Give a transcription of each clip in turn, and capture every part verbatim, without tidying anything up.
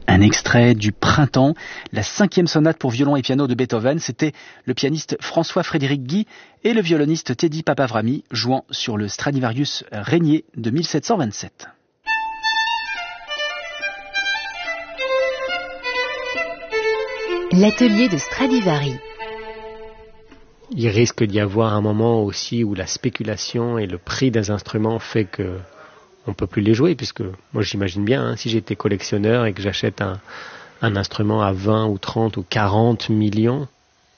Un extrait du Printemps, la cinquième sonate pour violon et piano de Beethoven. C'était le pianiste François-Frédéric Guy et le violoniste Teddy Papavrami jouant sur le Stradivarius Régnier de mille sept cent vingt-sept. L'atelier de Stradivari. Il risque d'y avoir un moment aussi où la spéculation et le prix des instruments fait que on peut plus les jouer, puisque moi j'imagine bien, hein, si j'étais collectionneur et que j'achète un, un instrument à vingt ou trente ou quarante millions,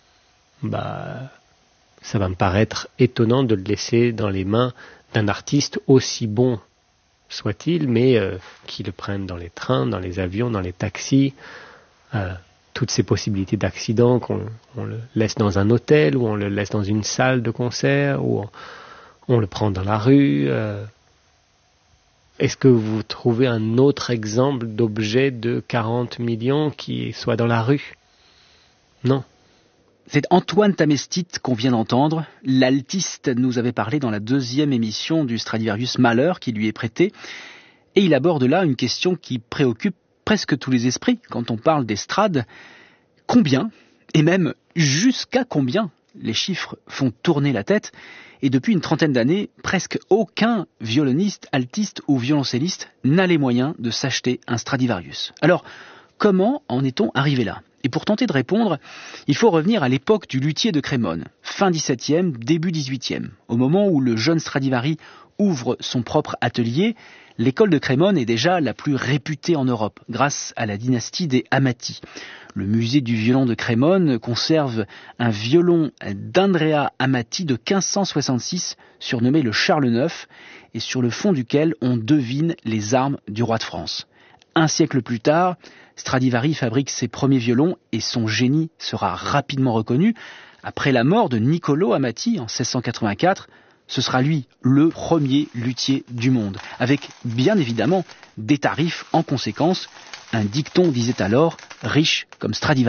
bah, ça va me paraître étonnant de le laisser dans les mains d'un artiste aussi bon soit-il, mais euh, qui le prenne dans les trains, dans les avions, dans les taxis, euh, toutes ces possibilités d'accident, qu'on on le laisse dans un hôtel, ou on le laisse dans une salle de concert, ou on, on le prend dans la rue. Euh, Est-ce que vous trouvez un autre exemple d'objet de quarante millions qui soit dans la rue? Non. C'est Antoine Tamestit qu'on vient d'entendre. L'altiste nous avait parlé dans la deuxième émission du Stradivarius Malheur qui lui est prêté. Et il aborde là une question qui préoccupe presque tous les esprits quand on parle d'estrade. Combien, et même jusqu'à combien, les chiffres font tourner la tête. Et depuis une trentaine d'années, presque aucun violoniste, altiste ou violoncelliste n'a les moyens de s'acheter un Stradivarius. Alors, comment en est-on arrivé là? Et pour tenter de répondre, il faut revenir à l'époque du luthier de Crémone, fin dix-septième, début dix-huitième. Au moment où le jeune Stradivari ouvre son propre atelier, l'école de Crémone est déjà la plus réputée en Europe, grâce à la dynastie des Amati. Le musée du violon de Crémone conserve un violon d'Andrea Amati de quinze cent soixante-six, surnommé le Charles neuf, et sur le fond duquel on devine les armes du roi de France. Un siècle plus tard, Stradivari fabrique ses premiers violons et son génie sera rapidement reconnu. Après la mort de Niccolò Amati en seize cent quatre-vingt-quatre, ce sera lui le premier luthier du monde, avec bien évidemment des tarifs en conséquence. Un dicton disait alors « riche comme Stradivari ».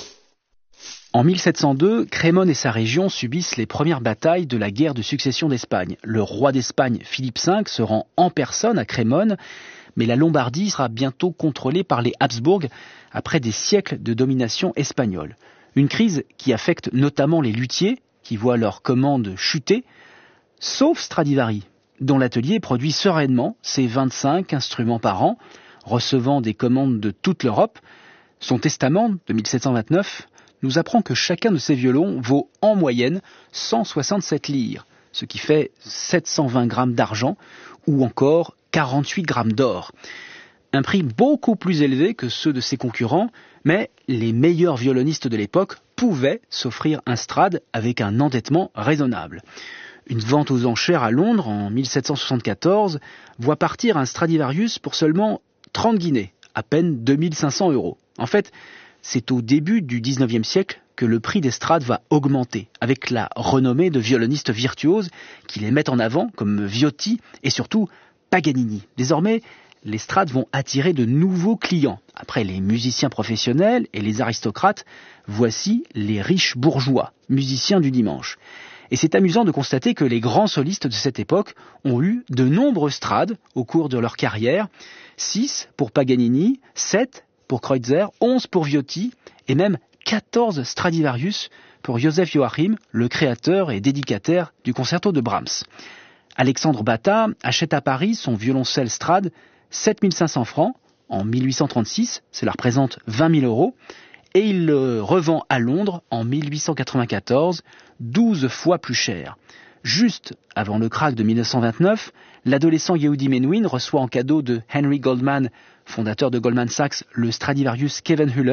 En mille sept cent deux, Crémone et sa région subissent les premières batailles de la guerre de succession d'Espagne. Le roi d'Espagne, Philippe cinq, se rend en personne à Crémone, mais la Lombardie sera bientôt contrôlée par les Habsbourg après des siècles de domination espagnole. Une crise qui affecte notamment les luthiers, qui voient leurs commandes chuter, sauf Stradivari, dont l'atelier produit sereinement ses vingt-cinq instruments par an, recevant des commandes de toute l'Europe. Son testament de mille sept cent vingt-neuf nous apprend que chacun de ces violons vaut en moyenne cent soixante-sept livres, ce qui fait sept cent vingt grammes d'argent ou encore quarante-huit grammes d'or. Un prix beaucoup plus élevé que ceux de ses concurrents, mais les meilleurs violonistes de l'époque pouvaient s'offrir un Strad avec un endettement raisonnable. Une vente aux enchères à Londres en mille sept cent soixante-quatorze voit partir un Stradivarius pour seulement trente guinées, à peine deux mille cinq cents euros. En fait, c'est au début du dix-neuvième siècle que le prix des Strades va augmenter, avec la renommée de violonistes virtuoses qui les mettent en avant, comme Viotti et surtout Paganini. Désormais, les Strades vont attirer de nouveaux clients. Après les musiciens professionnels et les aristocrates, voici les riches bourgeois, musiciens du dimanche. Et c'est amusant de constater que les grands solistes de cette époque ont eu de nombreux Strades au cours de leur carrière. six pour Paganini, sept pour Kreutzer, onze pour Viotti et même quatorze Stradivarius pour Joseph Joachim, le créateur et dédicataire du concerto de Brahms. Alexandre Bata achète à Paris son violoncelle Strad sept mille cinq cents francs en mille huit cent trente-six, cela représente vingt mille euros, et il le revend à Londres en mille huit cent quatre-vingt-quatorze, douze fois plus cher. Juste avant le krach de mille neuf cent vingt-neuf, l'adolescent Yehudi Menuhin reçoit en cadeau de Henry Goldman, fondateur de Goldman Sachs, le Stradivarius Khevenhuller,